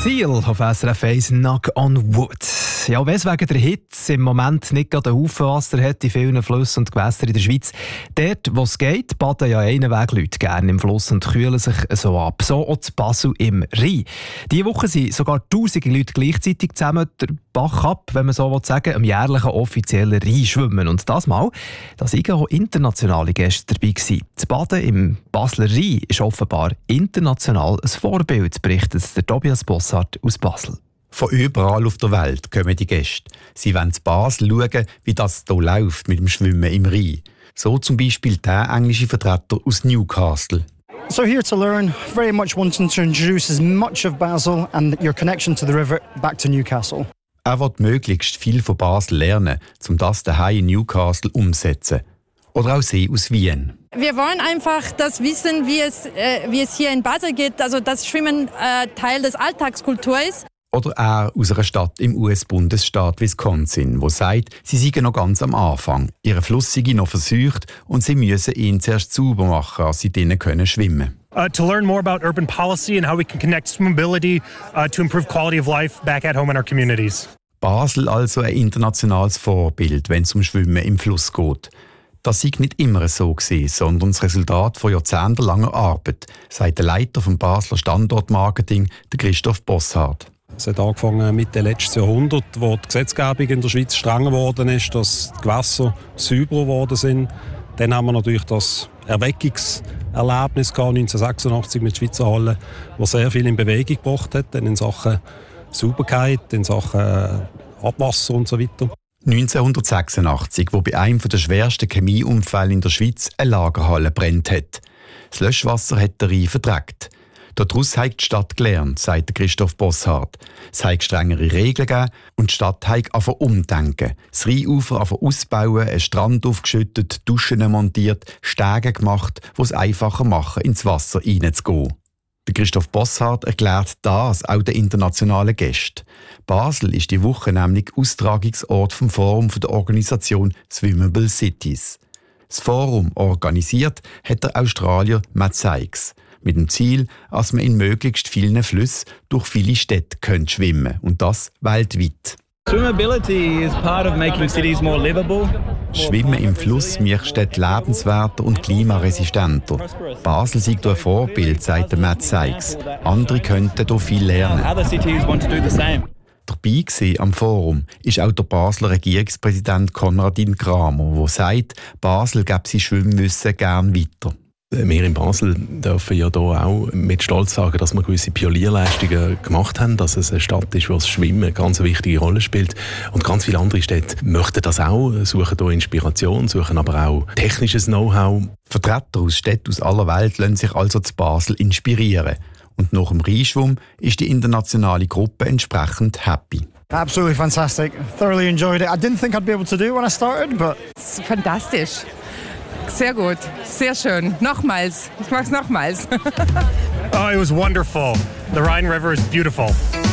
Seal auf SRF 1 Knock on Wood. Ja, wenn es wegen der Hitze im Moment nicht gerade einen Haufen Wasser hat in vielen Flüssen und Gewässern in der Schweiz, dort, wo es geht, baden ja Einwegleute gerne im Fluss und kühlen sich so ab. So auch zu Basel im Rhein. Diese Woche sind sogar tausende Leute gleichzeitig zusammen den Bach ab, wenn man so sagen will, am jährlichen offiziellen Rheinschwimmen. Und das Mal, da sind auch internationale Gäste dabei gewesen. Das Baden im Basler Rhein ist offenbar international ein Vorbild, berichtet der Tobias Bossart aus Basel. Von überall auf der Welt kommen die Gäste. Sie wollen in Basel schauen, wie das hier läuft mit dem Schwimmen im Rhein. So zum Beispiel der englische Vertreter aus Newcastle. So here to learn, very much wanting to introduce as much of Basel and your connection to the river back to Newcastle. Er will möglichst viel von Basel lernen, um das daheim in Newcastle umzusetzen. Oder auch sie aus Wien. Wir wollen einfach das wissen, wie es hier in Basel geht, also dass Schwimmen Teil des Alltagskultur ist. Oder er aus einer Stadt im US-Bundesstaat Wisconsin, wo sagt, sie seien noch ganz am Anfang. Ihr Fluss sei noch verseucht und sie müssen ihn zuerst sauber machen, als sie drinnen schwimmen können. To learn more about urban policy and how we can connect swimmability to improve quality of life back at home in our communities. Basel also ein internationales Vorbild, wenn es um Schwimmen im Fluss geht. Das sei nicht immer so gewesen, sondern das Resultat von jahrzehntelanger Arbeit, sagt der Leiter vom Basler Standortmarketing, der Christoph Bossart. Es hat angefangen Mitte letzten Jahrhundert, wo die Gesetzgebung in der Schweiz strenger geworden ist, dass die Gewässer sauberer geworden sind. Dann haben wir natürlich das Erweckungserlebnis 1986 mit der Schweizer Halle, das sehr viel in Bewegung gebracht hat, dann in Sachen Sauberkeit, in Sachen Abwasser und so weiter. 1986, wo bei einem der schwersten Chemieunfälle in der Schweiz eine Lagerhalle brennt hat. Das Löschwasser hat der Rhein verdreckt. Daraus hat die Stadt gelernt, sagt Christoph Bossart. Es hat strengere Regeln gegeben und die Stadt hat angefangen umdenken. Das Rheinufer angefangen ausbauen, einen Strand aufgeschüttet, Duschen montiert, Stege gemacht, die es einfacher machen, ins Wasser reinzugehen. Der Christoph Bossart erklärt das auch den internationalen Gästen. Basel ist die Woche nämlich Austragungsort vom Forum der Organisation Swimmable Cities. Das Forum organisiert hat der Australier Matt Sykes. Mit dem Ziel, dass man in möglichst vielen Flüssen durch viele Städte schwimmen können. Und das weltweit. Swimmability is part of making cities more livable. Schwimmen im Fluss macht Städte lebenswerter und klimaresistenter. Basel sei ein Vorbild, sagt Matt Sykes. Andere könnten hier viel lernen. Dabei gewesen am Forum ist auch der Basler Regierungspräsident Konradin Kramer, der sagt, Basel gebe sein Schwimmwissen gern weiter. Wir in Basel dürfen ja hier auch mit Stolz sagen, dass wir gewisse Pionierleistungen gemacht haben, dass es eine Stadt ist, wo das Schwimmen eine ganz wichtige Rolle spielt. Und ganz viele andere Städte möchten das auch, suchen hier Inspiration, suchen aber auch technisches Know-how. Vertreter aus Städten aus aller Welt lassen sich also zu Basel inspirieren. Und nach dem Rheinschwumm ist die internationale Gruppe entsprechend happy. Absolutely fantastic. Thoroughly enjoyed it. I didn't think I'd be able to do it when I started, but it's fantastisch. Sehr gut, sehr schön. Nochmals, ich mag's nochmals. Oh, it was wonderful. The Rhine River is beautiful.